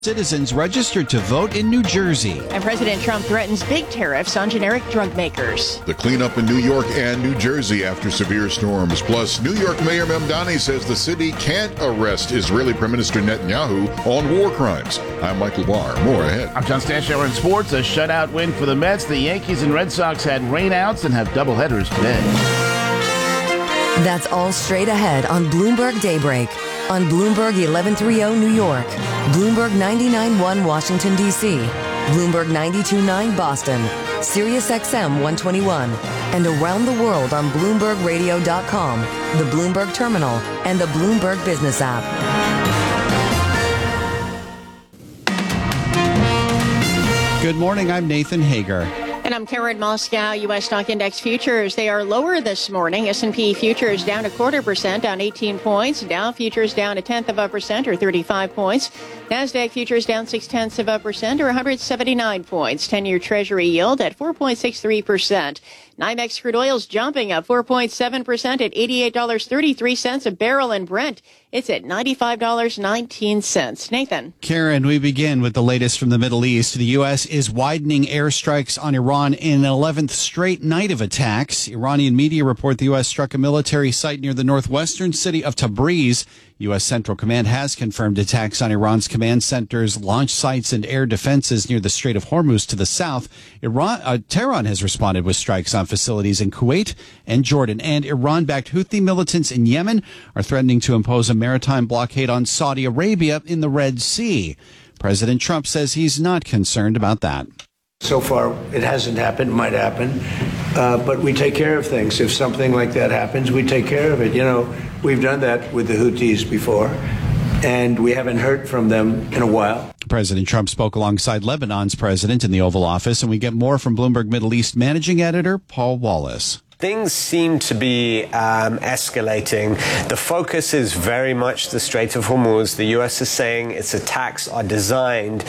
Citizens registered to vote in New Jersey. And President Trump threatens big tariffs on generic drug makers. The cleanup in New York and New Jersey after severe storms. Plus, New York Mayor Mamdani says the city can't arrest Israeli Prime Minister Netanyahu on war crimes. I'm Michael Barr. More ahead. I'm John Stashower in sports. A shutout win for the Mets. The Yankees and Red Sox had rainouts and have doubleheaders today. That's all straight ahead on Bloomberg Daybreak. On Bloomberg 1130 New York, Bloomberg 99.1 Washington, D.C., Bloomberg 92.9 Boston, Sirius XM 121, and around the world on BloombergRadio.com, the Bloomberg Terminal, and the Bloomberg Business app. Good morning, I'm Nathan Hager. And I'm Karen Moscow. U.S. stock index futures, they are lower this morning. S&P futures down 0.25%, down 18 points. Dow futures down 0.1% or 35 points. NASDAQ futures down 0.6% or 179 points. 10-year Treasury yield at 4.63%. NYMEX crude oil's jumping up 4.7% at $88.33 a barrel, and Brent, it's at $95.19. Nathan. Karen, we begin with the latest from the Middle East. The U.S. is widening airstrikes on Iran in an 11th straight night of attacks. Iranian media report the U.S. struck a military site near the northwestern city of Tabriz. U.S. Central Command has confirmed attacks on Iran's command centers, launch sites, and air defenses near the Strait of Hormuz to the south. Tehran has responded with strikes on facilities in Kuwait and Jordan. And Iran-backed Houthi militants in Yemen are threatening to impose a maritime blockade on Saudi Arabia in the Red Sea. President Trump says he's not concerned about that. So far, it hasn't happened, might happen, but we take care of things. If something like that happens, we take care of it. You know, we've done that with the Houthis before, and we haven't heard from them in a while. President Trump spoke alongside Lebanon's president in the Oval Office, and we get more from Bloomberg Middle East managing editor Paul Wallace. Things seem to be escalating. The focus is very much the Strait of Hormuz. The U.S. is saying its attacks on Iran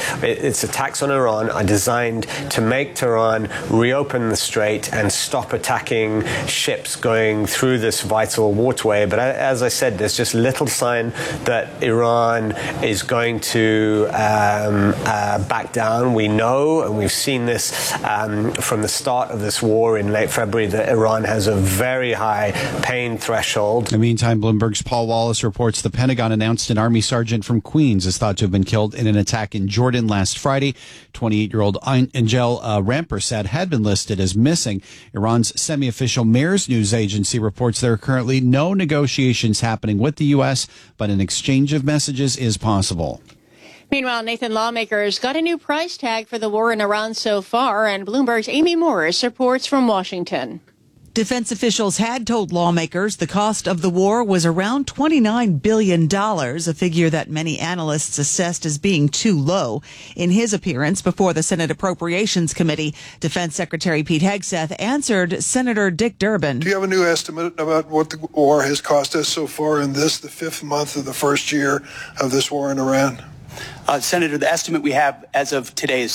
are designed to make Tehran reopen the strait and stop attacking ships going through this vital waterway. But as I said, there's just little sign that Iran is going to back down. We know, and we've seen this from the start of this war in late February, that Iran has a very high pain threshold. In the meantime, Bloomberg's Paul Wallace reports the Pentagon announced an Army sergeant from Queens is thought to have been killed in an attack in Jordan last Friday. 28-year-old Angel Rampersad had been listed as missing. Iran's semi-official Mayor's News Agency reports there are currently no negotiations happening with the U.S., but an exchange of messages is possible. Meanwhile, Nathan, lawmakers got a new price tag for the war in Iran so far, and Bloomberg's Amy Morris reports from Washington. Defense officials had told lawmakers the cost of the war was around $29 billion, a figure that many analysts assessed as being too low. In his appearance before the Senate Appropriations Committee, Defense Secretary Pete Hegseth answered Senator Dick Durbin. Do you have a new estimate about what the war has cost us so far in this, the fifth month of the first year of this war in Iran? Senator, the estimate we have as of today is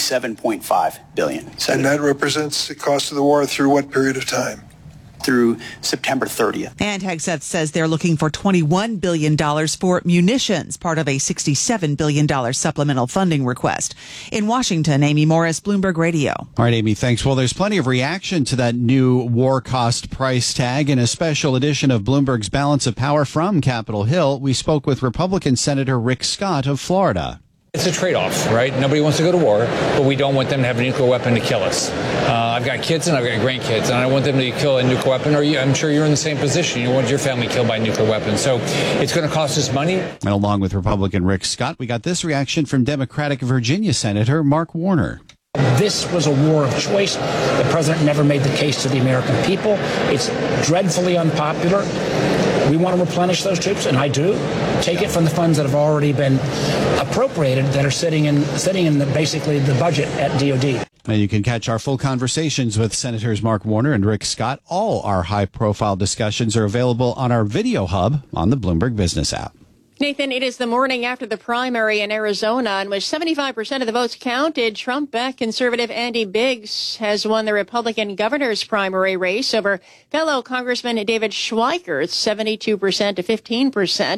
$37.5 billion. Senator. And that represents the cost of the war through what period of time? Through September 30th. And Hegseth says they're looking for $21 billion for munitions, part of a $67 billion supplemental funding request. In Washington, Amy Morris, Bloomberg Radio. All right, Amy, thanks. Well, there's plenty of reaction to that new war cost price tag. In a special edition of Bloomberg's Balance of Power from Capitol Hill, we spoke with Republican Senator Rick Scott of Florida. It's a trade-off, right? Nobody wants to go to war, but we don't want them to have a nuclear weapon to kill us. I've got kids and I've got grandkids, and I don't want them to kill a nuclear weapon, or I'm sure you're in the same position. You don't want your family killed by a nuclear weapon. So it's going to cost us money. And along with Republican Rick Scott, we got this reaction from Democratic Virginia Senator Mark Warner. This was a war of choice. The president never made the case to the American people. It's dreadfully unpopular. We want to replenish those troops, and I do. Take it from the funds that have already been appropriated that are sitting in basically the budget at DOD. And you can catch our full conversations with Senators Mark Warner and Rick Scott. All our high-profile discussions are available on our video hub on the Bloomberg Business app. Nathan, it is the morning after the primary in Arizona, and with 75% of the votes counted, Trump-backed conservative Andy Biggs has won the Republican governor's primary race over fellow Congressman David Schweikert, 72% to 15%.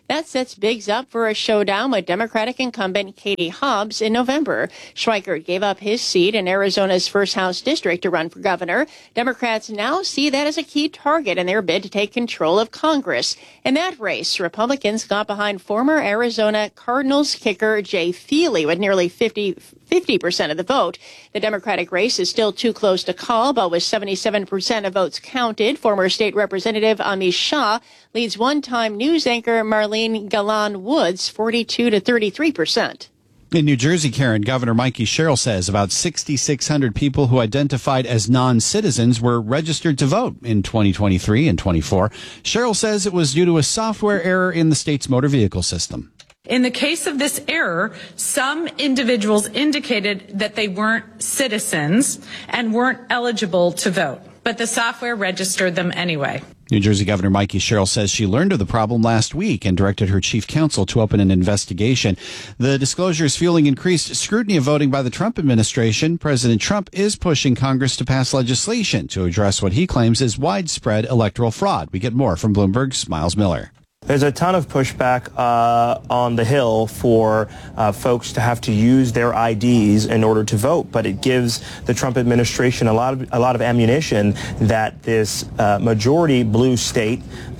That sets Biggs up for a showdown with Democratic incumbent Katie Hobbs in November. Schweikert gave up his seat in Arizona's first House district to run for governor. Democrats now see that as a key target in their bid to take control of Congress. In that race, Republicans got behind former Arizona Cardinals kicker Jay Feely with nearly 50% of the vote. The Democratic race is still too close to call, but with 77% of votes counted, former state representative Amish Shah leads one-time news anchor Marlene Galan Woods 42 to 33%. In New Jersey, Karen, Governor Mikey Sherrill says about 6,600 people who identified as non-citizens were registered to vote in 2023 and 24. Sherrill says it was due to a software error in the state's motor vehicle system. In the case of this error, some individuals indicated that they weren't citizens and weren't eligible to vote, but the software registered them anyway. New Jersey Governor Mikey Sherrill says she learned of the problem last week and directed her chief counsel to open an investigation. The disclosure is fueling increased scrutiny of voting by the Trump administration. President Trump is pushing Congress to pass legislation to address what he claims is widespread electoral fraud. We get more from Bloomberg's Miles Miller. There's a ton of pushback on the Hill for folks to have to use their IDs in order to vote, but it gives the Trump administration a lot of ammunition that this majority blue state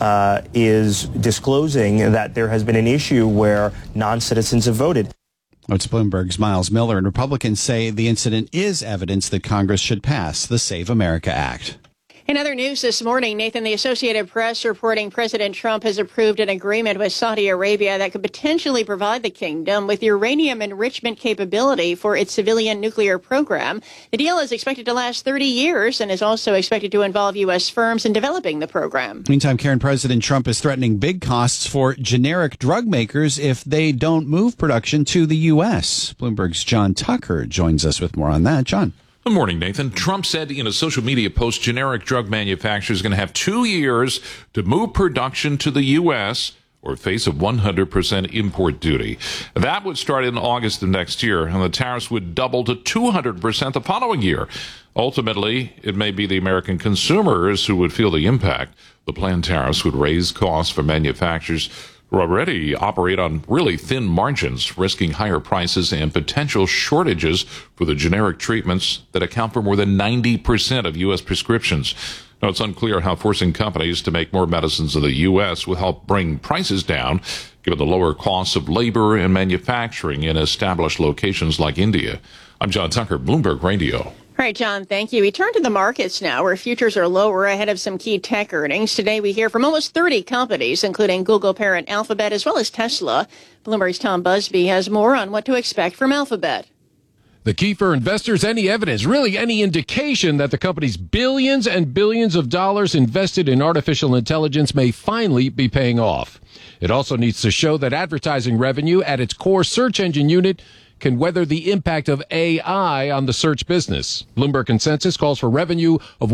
is disclosing that there has been an issue where non-citizens have voted. It's Bloomberg's Miles Miller, and Republicans say the incident is evidence that Congress should pass the Save America Act. In other news this morning, Nathan, the Associated Press reporting President Trump has approved an agreement with Saudi Arabia that could potentially provide the kingdom with uranium enrichment capability for its civilian nuclear program. The deal is expected to last 30 years and is also expected to involve U.S. firms in developing the program. Meantime, Karen, President Trump is threatening big costs for generic drug makers if they don't move production to the U.S. Bloomberg's John Tucker joins us with more on that. John. Good morning, Nathan. Trump said in a social media post generic drug manufacturers are going to have 2 years to move production to the U.S. or face a 100% import duty. That would start in August of next year, and the tariffs would double to 200% the following year. Ultimately, it may be the American consumers who would feel the impact. The planned tariffs would raise costs for manufacturers who already operate on really thin margins, risking higher prices and potential shortages for the generic treatments that account for more than 90% of U.S. prescriptions. Now, it's unclear how forcing companies to make more medicines in the U.S. will help bring prices down, given the lower costs of labor and manufacturing in established locations like India. I'm John Tucker, Bloomberg Radio. All right, John, thank you. We turn to the markets now, where futures are lower ahead of some key tech earnings. Today, we hear from almost 30 companies, including Google parent Alphabet, as well as Tesla. Bloomberg's Tom Busby has more on what to expect from Alphabet. The key for investors, any evidence, really any indication that the company's billions and billions of dollars invested in artificial intelligence may finally be paying off. It also needs to show that advertising revenue at its core search engine unit can weather the impact of AI on the search business. Bloomberg Consensus calls for revenue of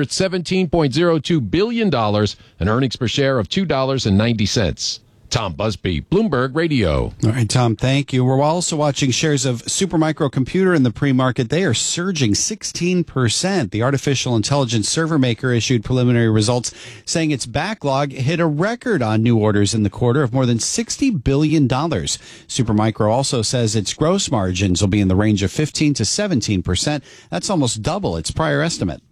$117.02 billion and earnings per share of $2.90. Tom Busby, Bloomberg Radio. All right, Tom, thank you. We're also watching shares of Supermicro Computer in the pre-market. They are surging 16%. The artificial intelligence server maker issued preliminary results saying its backlog hit a record on new orders in the quarter of more than $60 billion. Supermicro also says its gross margins will be in the range of 15 to 17%. That's almost double its prior estimate.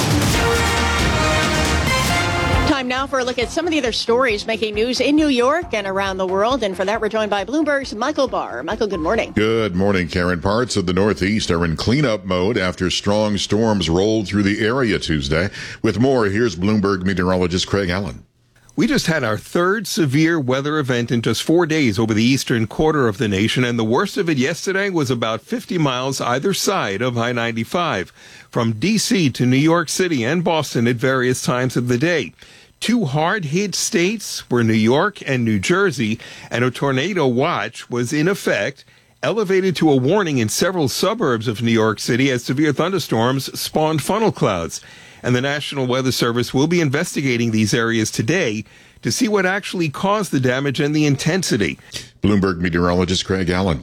Time now for a look at some of the other stories making news in New York and around the world. And for that, we're joined by Bloomberg's Michael Barr. Michael, good morning. Good morning, Karen. Parts of the Northeast are in cleanup mode after strong storms rolled through the area Tuesday. With more, here's Bloomberg meteorologist Craig Allen. We just had our third severe weather event in just 4 days over the eastern quarter of the nation, and the worst of it yesterday was about 50 miles either side of I-95, from D.C. to New York City and Boston at various times of the day. Two hard-hit states were New York and New Jersey, and a tornado watch was in effect, elevated to a warning in several suburbs of New York City as severe thunderstorms spawned funnel clouds. And the National Weather Service will be investigating these areas today to see what actually caused the damage and the intensity. Bloomberg meteorologist Craig Allen.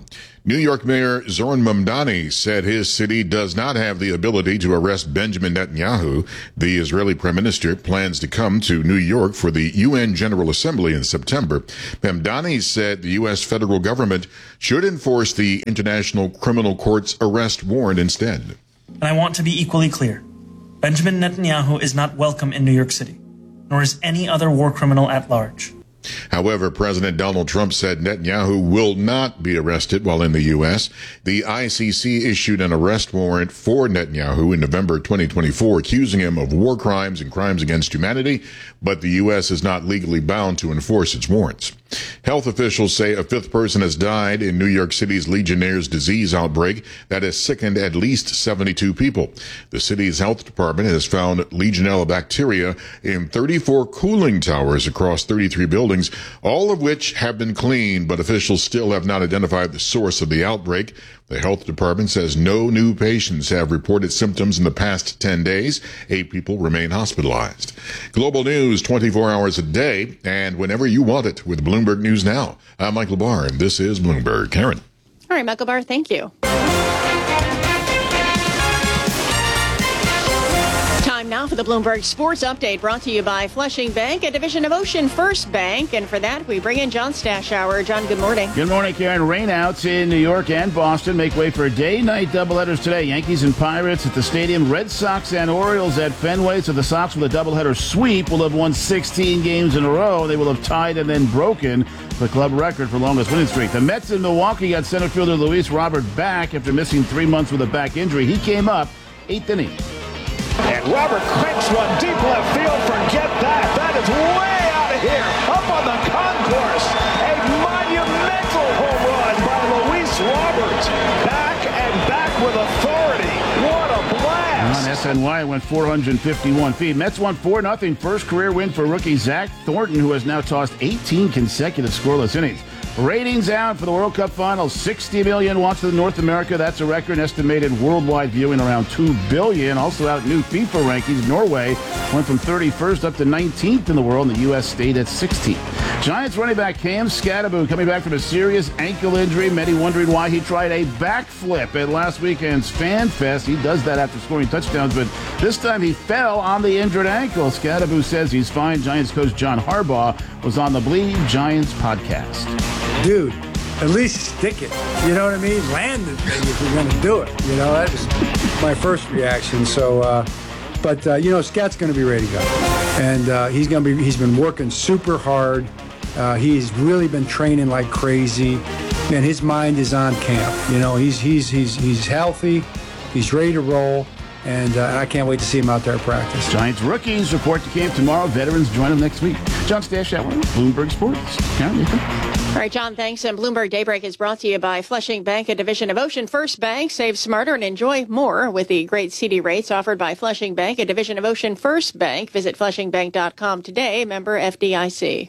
New York Mayor Zoran Mamdani said his city does not have the ability to arrest Benjamin Netanyahu. The Israeli prime minister plans to come to New York for the UN General Assembly in September. Mamdani said the U.S. federal government should enforce the International Criminal Court's arrest warrant instead. And I want to be equally clear. Benjamin Netanyahu is not welcome in New York City, nor is any other war criminal at large. However, President Donald Trump said Netanyahu will not be arrested while in the U.S. The ICC issued an arrest warrant for Netanyahu in November 2024, accusing him of war crimes and crimes against humanity, but the U.S. is not legally bound to enforce its warrants. Health officials say a fifth person has died in New York City's Legionnaire's disease outbreak that has sickened at least 72 people. The city's health department has found Legionella bacteria in 34 cooling towers across 33 buildings, all of which have been cleaned, but officials still have not identified the source of the outbreak. The health department says no new patients have reported symptoms in the past 10 days. 8 people remain hospitalized. Global news 24 hours a day and whenever you want it with Bloomberg News Now. I'm Michael Barr, and this is Bloomberg. Karen. All right, Michael Barr, thank you. Time now for the Bloomberg Sports Update, brought to you by Flushing Bank, a division of Ocean First Bank. And for that, we bring in John Stashower. John, good morning. Good morning, Karen. Rainouts in New York and Boston make way for day-night doubleheaders today. Yankees and Pirates at the stadium, Red Sox and Orioles at Fenway. So the Sox, with a doubleheader sweep, will have won 16 games in a row. They will have tied and then broken the club record for longest winning streak. The Mets in Milwaukee got center fielder Luis Robert back after missing 3 months with a back injury. He came up 8th inning. And Robert cranks one deep left field. Forget that. That is way out of here. Up on the concourse. A monumental home run by Luis Robert. Back and back with authority. What a blast. On SNY, it went 451 feet. Mets won 4-0. First career win for rookie Zach Thornton, who has now tossed 18 consecutive scoreless innings. Ratings out for the World Cup Finals. 60 million watched in North America. That's a record. Estimated worldwide viewing around 2 billion. Also out new FIFA rankings. Norway went from 31st up to 19th in the world, and the U.S. stayed at 16th. Giants running back Cam Skattebo coming back from a serious ankle injury. Many wondering why he tried a backflip at last weekend's Fan Fest. He does that after scoring touchdowns, but this time he fell on the injured ankle. Skattebo says he's fine. Giants coach John Harbaugh was on the Believe Giants podcast. Dude, at least stick it. You know what I mean? Land the thing if you're going to do it. You know, that was my first reaction. So, you know, Scat's going to be ready to go. And he's been working super hard. He's really been training like crazy. And his mind is on camp. You know, he's healthy. He's ready to roll. And I can't wait to see him out there at practice. Giants rookies report to camp tomorrow. Veterans join them next week. John Stashower, Bloomberg Sports. Karen, Nathan. All right, John, thanks. And Bloomberg Daybreak is brought to you by Flushing Bank, a division of Ocean First Bank. Save smarter and enjoy more with the great CD rates offered by Flushing Bank, a division of Ocean First Bank. Visit flushingbank.com today. Member FDIC.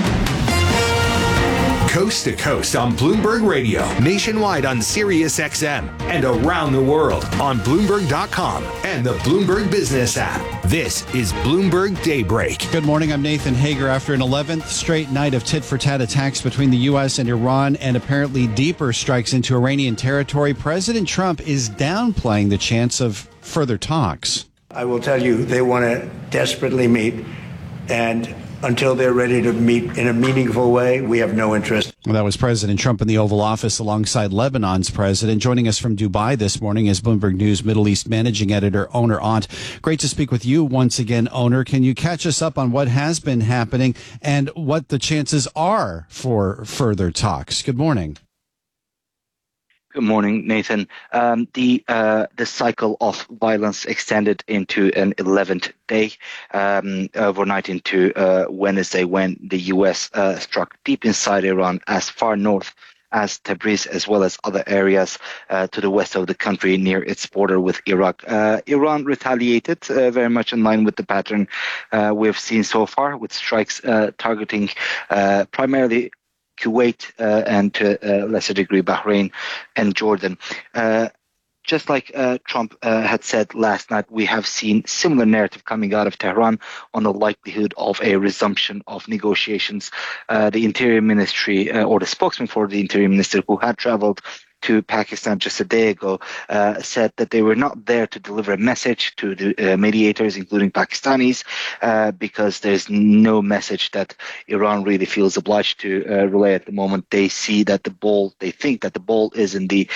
Coast to coast on Bloomberg Radio, nationwide on Sirius XM, and around the world on Bloomberg.com and the Bloomberg Business app. This is Bloomberg Daybreak. Good morning. I'm Nathan Hager. After an 11th straight night of tit-for-tat attacks between the U.S. and Iran and apparently deeper strikes into Iranian territory, President Trump is downplaying the chance of further talks. I will tell you, they want to desperately meet, and until they're ready to meet in a meaningful way, we have no interest. Well, that was President Trump in the Oval Office alongside Lebanon's president. Joining us from Dubai this morning is Bloomberg News Middle East managing editor Oner Ont. Great to speak with you once again, Oner. Can you catch us up on what has been happening and what the chances are for further talks? Good morning. Good morning, Nathan. The cycle of violence extended into an 11th day, overnight into Wednesday, when the U.S. struck deep inside Iran, as far north as Tabriz, as well as other areas to the west of the country near its border with Iraq. Iran retaliated very much in line with the pattern we've seen so far, with strikes targeting primarily Kuwait and to a lesser degree Bahrain and Jordan. Just like Trump had said last night, we have seen similar narrative coming out of Tehran on the likelihood of a resumption of negotiations. The Interior Ministry, or the spokesman for the Interior Minister, who had traveled to Pakistan just a day ago, said that they were not there to deliver a message to the mediators, including Pakistanis, because there's no message that Iran really feels obliged to relay at the moment. They think that the ball is in the